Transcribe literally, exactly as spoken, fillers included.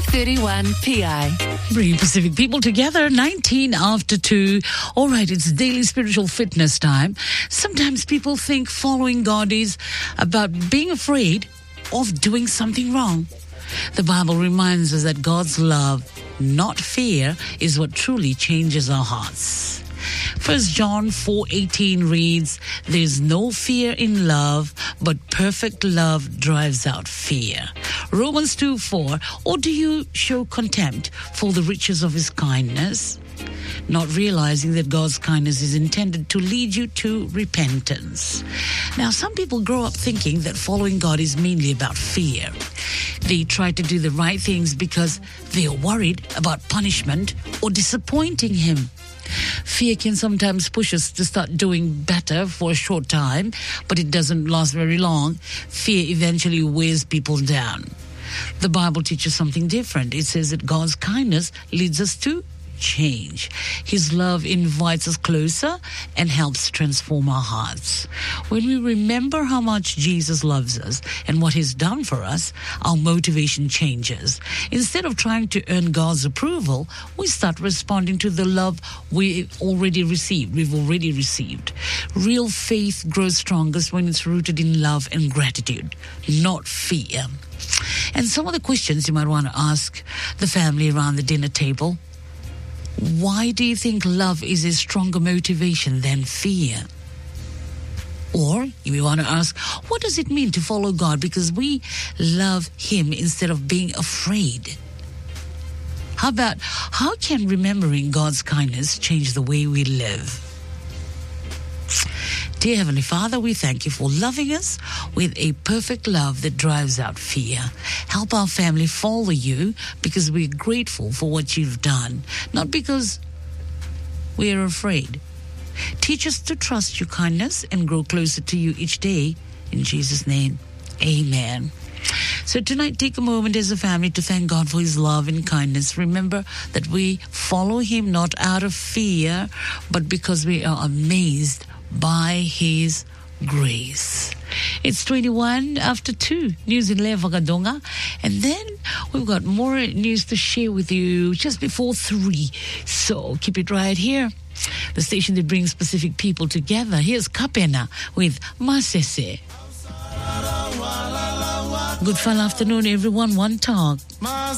thirty-one P I. Bringing Pacific people together, nineteen after two. All right, it's daily spiritual fitness time. Sometimes people think following God is about being afraid of doing something wrong. The Bible reminds us that God's love, not fear, is what truly changes our hearts. First John four eighteen reads, "There's no fear in love, but perfect love drives out fear." Romans two four, "Or do you show contempt for the riches of his kindness?" Not realizing that God's kindness is intended to lead you to repentance. Now, some people grow up thinking that following God is mainly about fear. They try to do the right things because they are worried about punishment or disappointing Him. Fear can sometimes push us to start doing better for a short time, but it doesn't last very long. Fear eventually wears people down. The Bible teaches something different. It says that God's kindness leads us to change. His love invites us closer and helps transform our hearts. When we remember how much Jesus loves us and what He's done for us, our motivation changes. Instead of trying to earn God's approval, we start responding to the love we already received. We've already received. Real faith grows strongest when it's rooted in love and gratitude, not fear. And some of the questions you might want to ask the family around the dinner table: why do you think love is a stronger motivation than fear? Or you may want to ask, what does it mean to follow God because we love Him instead of being afraid? How about, how can remembering God's kindness change the way we live? Dear Heavenly Father, we thank You for loving us with a perfect love that drives out fear. Help our family follow You because we're grateful for what You've done, not because we're afraid. Teach us to trust Your kindness and grow closer to You each day. In Jesus' name, amen. So tonight, take a moment as a family to thank God for His love and kindness. Remember that we follow Him not out of fear, but because we are amazed by His grace. It's twenty-one after two, news in Levagadonga. And then we've got more news to share with you just before three. So keep it right here. The station that brings Pacific people together. Here's Kapena with Masese. Good fun afternoon, everyone. One talk.